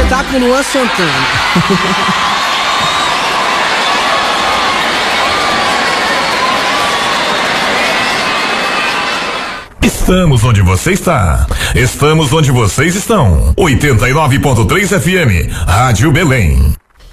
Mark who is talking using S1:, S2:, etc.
S1: tá com o Luan Santana.
S2: Estamos onde você está. Estamos onde vocês estão. 89.3 FM, Rádio Belém.